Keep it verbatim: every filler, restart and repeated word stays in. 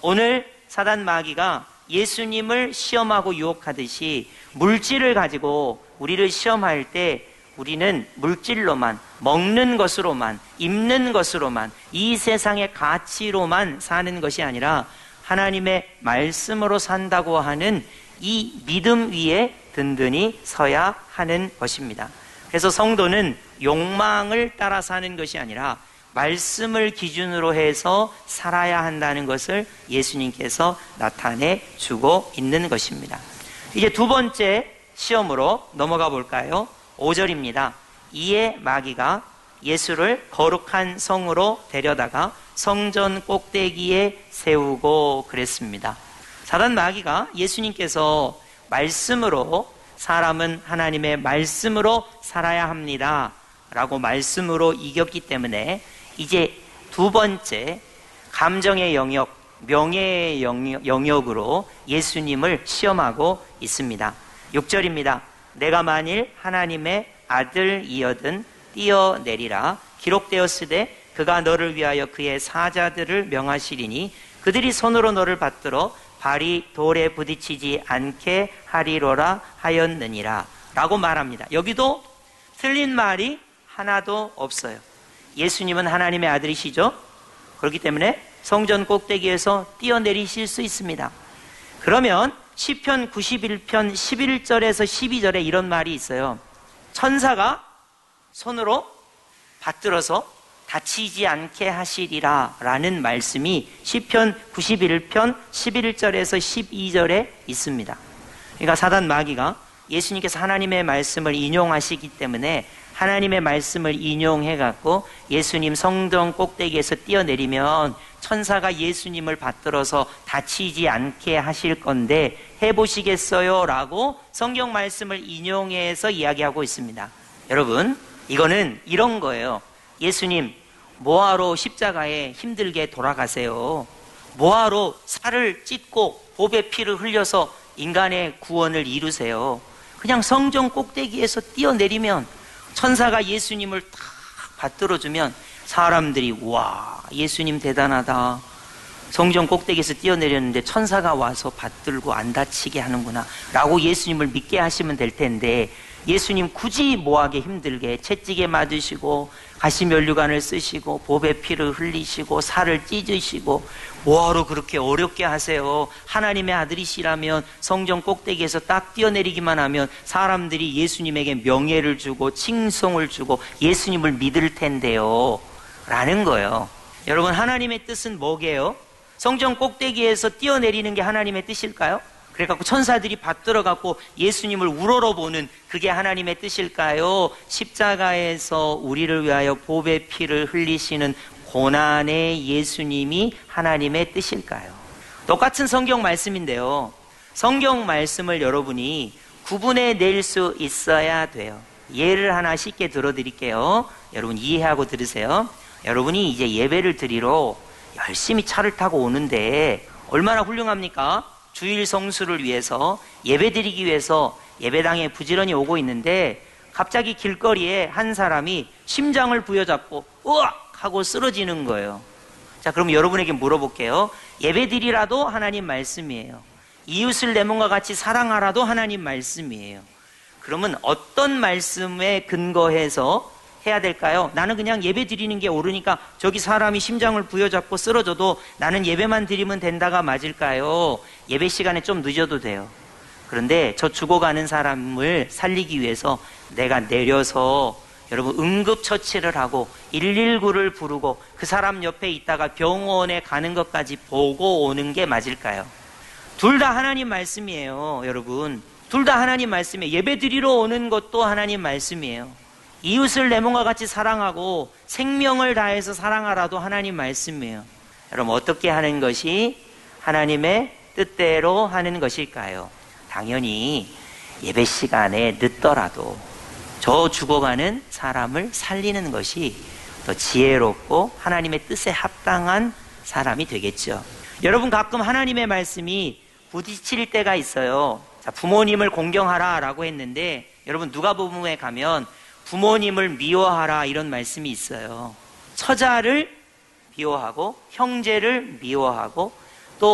오늘 사단 마귀가 예수님을 시험하고 유혹하듯이 물질을 가지고 우리를 시험할 때 우리는 물질로만, 먹는 것으로만, 입는 것으로만, 이 세상의 가치로만 사는 것이 아니라 하나님의 말씀으로 산다고 하는 이 믿음 위에 든든히 서야 하는 것입니다. 그래서 성도는 욕망을 따라 사는 것이 아니라 말씀을 기준으로 해서 살아야 한다는 것을 예수님께서 나타내 주고 있는 것입니다. 이제 두 번째 시험으로 넘어가 볼까요? 오 절입니다. 이에 마귀가 예수를 거룩한 성으로 데려다가 성전 꼭대기에 세우고 그랬습니다. 사단 마귀가 예수님께서 말씀으로 사람은 하나님의 말씀으로 살아야 합니다 라고 말씀으로 이겼기 때문에 이제 두 번째 감정의 영역, 명예의 영역, 영역으로 예수님을 시험하고 있습니다. 육 절입니다. 내가 만일 하나님의 아들이여든 뛰어내리라. 기록되었으되 그가 너를 위하여 그의 사자들을 명하시리니 그들이 손으로 너를 받들어 발이 돌에 부딪히지 않게 하리로라 하였느니라 라고 말합니다. 여기도 틀린 말이 하나도 없어요. 예수님은 하나님의 아들이시죠? 그렇기 때문에 성전 꼭대기에서 뛰어내리실 수 있습니다. 그러면 시편 구십일 편 십일 절에서 십이 절에 이런 말이 있어요. 천사가 손으로 받들어서 다치지 않게 하시리라 라는 말씀이 시편 구십일 편 십일 절에서 십이 절에 있습니다. 그러니까 사단 마귀가 예수님께서 하나님의 말씀을 인용하시기 때문에 하나님의 말씀을 인용해갖고 예수님 성전 꼭대기에서 뛰어내리면 천사가 예수님을 받들어서 다치지 않게 하실 건데 해보시겠어요? 라고 성경 말씀을 인용해서 이야기하고 있습니다. 여러분, 이거는 이런 거예요. 예수님, 뭐하러 십자가에 힘들게 돌아가세요? 뭐하러 살을 찢고 보배 피를 흘려서 인간의 구원을 이루세요? 그냥 성전 꼭대기에서 뛰어내리면 천사가 예수님을 탁 받들어주면 사람들이 와, 예수님 대단하다. 성전 꼭대기에서 뛰어내렸는데 천사가 와서 받들고 안 다치게 하는구나 라고 예수님을 믿게 하시면 될 텐데 예수님 굳이 뭐하게 힘들게 채찍에 맞으시고 가시면류관을 쓰시고 보배 피를 흘리시고 살을 찢으시고 뭐하러 그렇게 어렵게 하세요? 하나님의 아들이시라면 성전 꼭대기에서 딱 뛰어내리기만 하면 사람들이 예수님에게 명예를 주고 칭송을 주고 예수님을 믿을 텐데요 라는 거예요. 여러분, 하나님의 뜻은 뭐게요? 성전 꼭대기에서 뛰어내리는 게 하나님의 뜻일까요? 그래갖고 천사들이 받들어갖고 예수님을 우러러보는 그게 하나님의 뜻일까요? 십자가에서 우리를 위하여 보배 피를 흘리시는 고난의 예수님이 하나님의 뜻일까요? 똑같은 성경 말씀인데요. 성경 말씀을 여러분이 구분해낼 수 있어야 돼요. 예를 하나 쉽게 들어드릴게요. 여러분 이해하고 들으세요. 여러분이 이제 예배를 드리러 열심히 차를 타고 오는데 얼마나 훌륭합니까? 주일 성수를 위해서 예배 드리기 위해서 예배당에 부지런히 오고 있는데 갑자기 길거리에 한 사람이 심장을 부여잡고 으악 하고 쓰러지는 거예요. 자, 그럼 여러분에게 물어볼게요. 예배 드리라도 하나님 말씀이에요. 이웃을 내 몸과 같이 사랑하라도 하나님 말씀이에요. 그러면 어떤 말씀에 근거해서 해야 될까요? 나는 그냥 예배 드리는 게 옳으니까 저기 사람이 심장을 부여잡고 쓰러져도 나는 예배만 드리면 된다가 맞을까요? 예배 시간에 좀 늦어도 돼요. 그런데 저 죽어가는 사람을 살리기 위해서 내가 내려서 여러분 응급처치를 하고 일일구를 부르고 그 사람 옆에 있다가 병원에 가는 것까지 보고 오는 게 맞을까요? 둘 다 하나님 말씀이에요. 여러분, 둘 다 하나님 말씀이에요. 예배 드리러 오는 것도 하나님 말씀이에요. 이웃을 내 몸과 같이 사랑하고 생명을 다해서 사랑하라도 하나님 말씀이에요. 여러분, 어떻게 하는 것이 하나님의 뜻대로 하는 것일까요? 당연히 예배 시간에 늦더라도 저 죽어가는 사람을 살리는 것이 더 지혜롭고 하나님의 뜻에 합당한 사람이 되겠죠. 여러분, 가끔 하나님의 말씀이 부딪힐 때가 있어요. 자, 부모님을 공경하라 라고 했는데 여러분 누가복음에 가면 부모님을 미워하라 이런 말씀이 있어요. 처자를 미워하고 형제를 미워하고